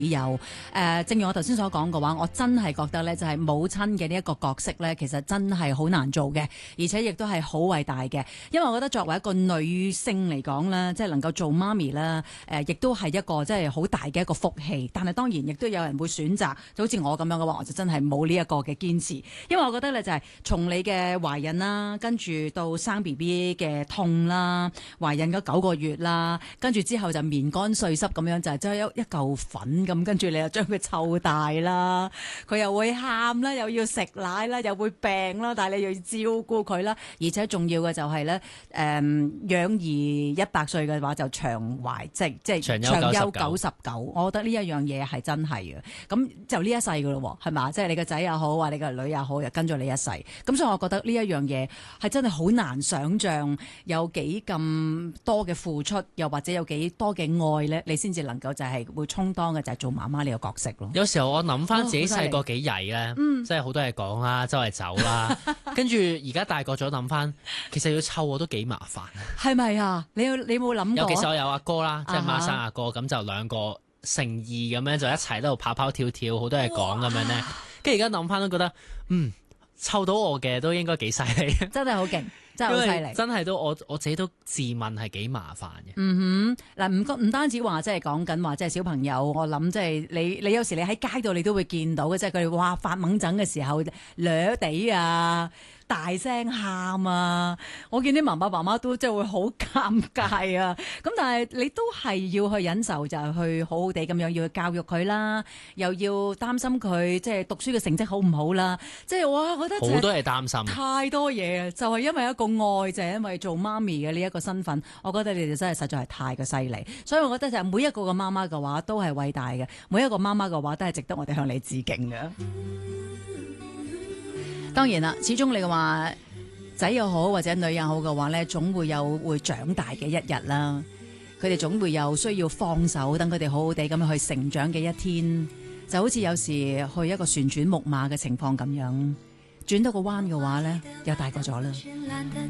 由正如我頭先所講嘅話，我真係覺得咧，就係母親嘅呢一個角色咧，其實真係好難做嘅，而且亦都係好偉大嘅。因為我覺得作為一個女性嚟講咧，即係能夠做媽咪啦，亦都係一個即係好大嘅一個福氣。但係當然亦都有人會選擇，就好似我咁樣嘅話，我就真係冇呢一個嘅堅持。因為我覺得咧，就係從你嘅懷孕啦，跟住到生 BB 嘅痛啦，懷孕嗰9個月啦，跟住之後就面乾碎濕咁樣，就係即係一嚿粉。咁跟住你又將佢湊大啦，佢又會喊啦，又要食奶啦，又會病啦，但係你又要照顧佢啦，而且重要嘅就係咧，養兒100歲嘅話就長懷即係長憂99，我覺得呢一樣嘢係真係嘅。咁就呢一世噶咯，係嘛？即係你個仔也好，話你個女也好，又跟咗你一世。咁所以我覺得呢一樣嘢係真係好難想像有幾咁多嘅付出，又或者有幾多嘅愛咧，你先至能夠就係會充當嘅就係做媽媽呢個角色咯。 有時候我諗翻自己細個幾曳咧，即係好多嘢講啦，周圍走啦，跟住而家大個咗諗翻，其實要湊我都幾麻煩。 係咪啊？你冇諗過？ 尤其是我有阿哥啦，即係孖生阿哥，咁就兩個成二咁樣就一齊喺度跑跑跳跳，好多嘢講咁樣咧。跟住而家諗翻都覺得，湊到我嘅都應該幾犀利， 真係好勁。真係好犀利， 真係都我自己都自問係幾麻煩嘅。 嗱唔單止話即係講緊話即係小朋友，我諗即係你有時你喺街度你都會見到嘅，即係佢哋哇發猛疹嘅時候掠地啊，大聲喊啊，我見啲媽媽都即係會好尷尬啊。咁但係你都係要去忍受，就係去好好地咁樣要去教育佢啦，又要擔心佢即係讀書嘅成績好唔好啦。即係哇，我覺得好多嘢擔心， 太多嘢啊，就係因為一個愛，就係因為做媽咪嘅呢一個身份，我覺得你哋真係實在係太過犀利。所以我覺得就係每一個嘅媽媽嘅話都係偉大嘅，每一個媽媽嘅話都係值得我哋向你致敬嘅。當然啦，始終你嘅話仔又好或者女又好嘅話呢，總會有會長大嘅一日啦。佢哋總會有需要放手，等佢哋好好地咁樣去成長嘅一天。就好似有時去一個旋轉木馬嘅情況咁樣，轉到個彎嘅話呢，又大個咗啦。